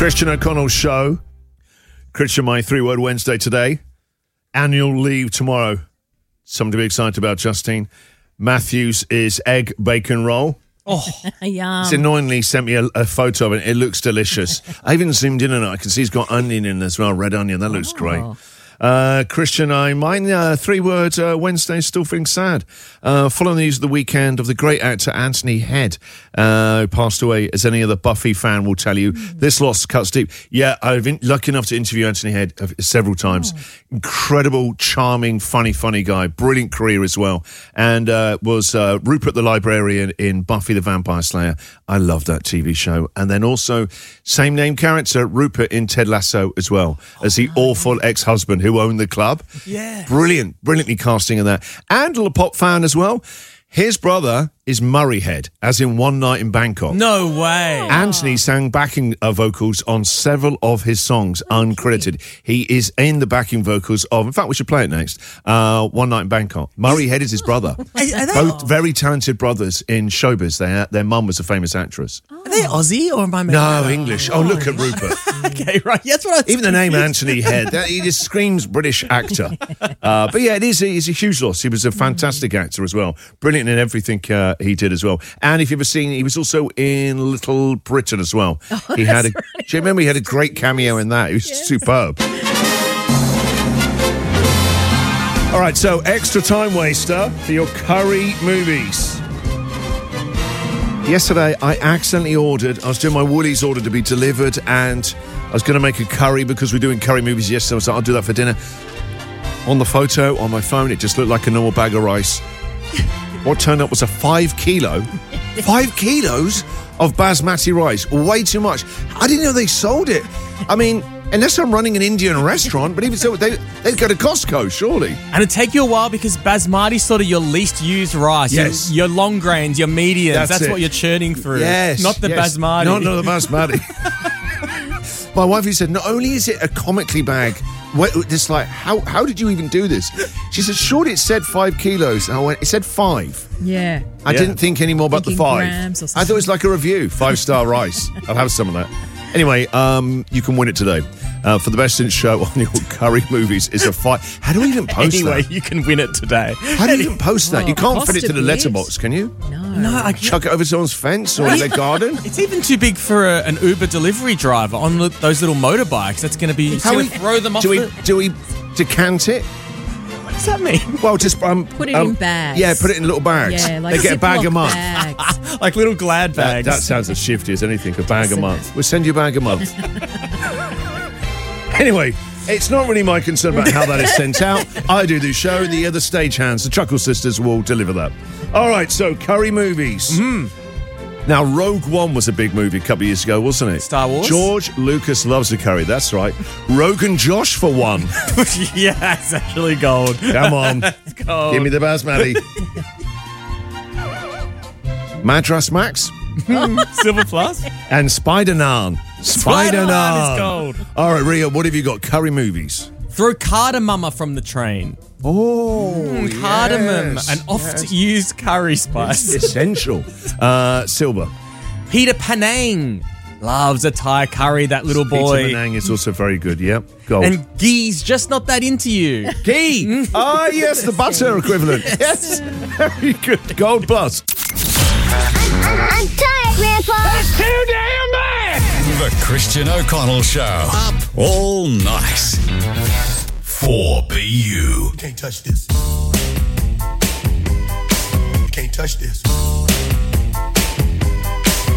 Christian O'Connell Show. Christian, my 3-word Wednesday today. Annual leave tomorrow. Something to be excited about, Justine. Matthews is egg bacon roll. Oh, yum. He's annoyingly sent me a photo of it. It looks delicious. I even zoomed in on it. I can see he's got onion in as well, red onion. That looks great. Christian, mine 3-word Wednesday, still feeling sad. Following the news of the weekend of the great actor Anthony Head, who passed away, as any other Buffy fan will tell you. This loss cuts deep. Yeah, I've been lucky enough to interview Anthony Head several times. Incredible, charming, funny guy. Brilliant career as well. And was Rupert the Librarian in Buffy the Vampire Slayer. I love that TV show. And then also, same name character, Rupert in Ted Lasso as well, as the awful ex-husband who owned the club. yeah. Brilliantly casting in that. And a pop fan as well. His brother is Murray Head, as in One Night in Bangkok. No way. Anthony sang backing vocals on several of his songs, uncredited. He is in the backing vocals of, in fact, we should play it next, One Night in Bangkok. Murray Head is his brother. Both very talented brothers in showbiz. Their mum was a famous actress. Are they Aussie or am I making No, that up? English. Oh, look at Rupert. Okay, right. That's what I was Even the name Anthony Head, he just screams British actor. But yeah, it's a huge loss. He was a fantastic actor as well. Brilliant in everything he did as well. And if you've ever seen, he was also in Little Britain as well. Do you remember he had a great cameo in that? He was superb. All right, so extra time waster for your curry movies. Yesterday, I accidentally ordered, I was doing my Woolies order to be delivered, and I was going to make a curry because we're doing curry movies yesterday. I was like, I'll do that for dinner. On the photo, on my phone, it just looked like a normal bag of rice. What turned up was a 5 kilos of basmati rice. Way too much. I didn't know they sold it. I mean, unless I'm running an Indian restaurant, but even so, they'd go to Costco, surely. And it'd take you a while because basmati's sort of your least used rice. Yes. Your long grains, your mediums. That's it. what you're churning through. Yes. Not the basmati. Not the basmati. My wife, said, not only is it a comically bag, just like, how did you even do this? She said, surely it said 5 kilos. And I went, it said 5. Yeah. I didn't think any more about the Thinking 5. grams or I something. thought it was like a review, 5-star rice. I'll have some of that. Anyway, you can win it today. For the best in show on your curry movies is a 5. How do we even post Anyway, that? you can win it today. How do you even post that? You can't fit it to the letterbox, can you? No, I Chuck it over someone's fence or in their garden? It's even too big for an Uber delivery driver on those little motorbikes. That's going to be... throw them off Do we decant it? What does that mean? Well, just Put it in bags. Yeah, put it in little bags. Yeah, like they get a bag a Ziploc month. bags. Like little Glad bags. That sounds as shifty as anything. A bag a month. We'll send you a bag a month. Anyway, it's not really my concern about how that is sent out. I do the show. The other stagehands, the Chuckle Sisters, will deliver that. All right, so curry movies. Now, Rogue One was a big movie a couple of years ago, wasn't it? Star Wars? George Lucas loves a curry, that's right. Rogan Josh for one. Yeah, it's actually gold. Come on. Gold. Give me the basmati. Madras Max Silver Plus? and Spider-Nan. Spider-Man is gold. All right, Ria, what have you got? Curry movies. Throw cardamom from the train. Oh, Cardamom, yes, an oft-used curry spice. essential. Silver. Peter Panang loves a Thai curry, that little boy. Peter Manang is also very good, yep. Gold. And Gee's just not that into you. Ghee. Ah, yes, the butter equivalent. Yes, very good. Gold plus. I'm tired, Grandpa. That's too damn bad! The Christian O'Connell Show. Up all night. 4BU. You can't touch this. You can't touch this.